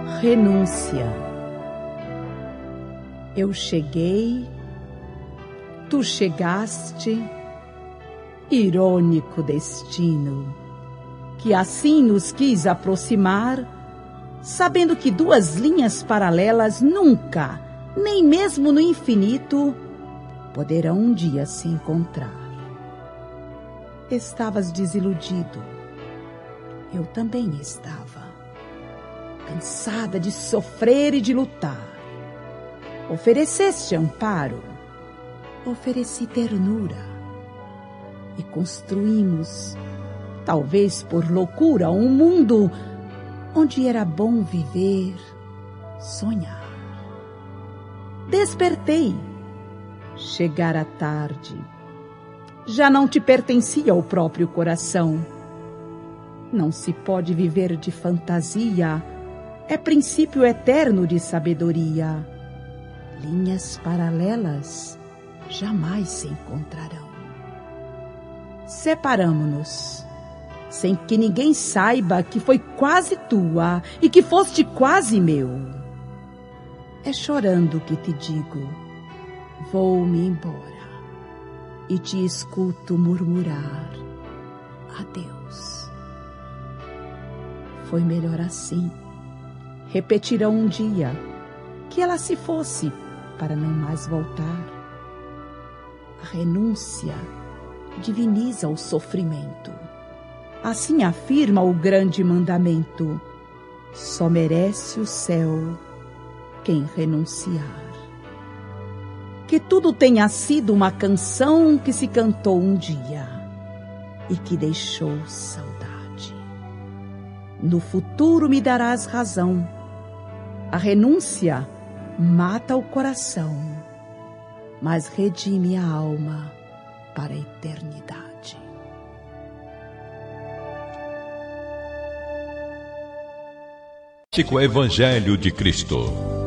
Renúncia. Eu cheguei, tu chegaste, irônico destino, que assim nos quis aproximar, sabendo que duas linhas paralelas nunca, nem mesmo no infinito, poderão um dia se encontrar. Estavas desiludido, eu também estava, cansada de sofrer e de lutar. Ofereceste amparo, ofereci ternura, e construímos, talvez por loucura, um mundo onde era bom viver, sonhar. Despertei, chegara a tarde, já não te pertencia o próprio coração. Não se pode viver de fantasia, é princípio eterno de sabedoria. Linhas paralelas jamais se encontrarão. Separamo-nos, sem que ninguém saiba que foi quase tua e que foste quase meu. É chorando que te digo, vou-me embora, e te escuto murmurar, adeus. Foi melhor assim. Repetirão um dia que ela se fosse para não mais voltar. A renúncia diviniza o sofrimento. Assim afirma o grande mandamento: só merece o céu quem renunciar. Que tudo tenha sido uma canção que se cantou um dia e que deixou saudade. No futuro me darás razão. A renúncia mata o coração, mas redime a alma para a eternidade. Evangelho de Cristo.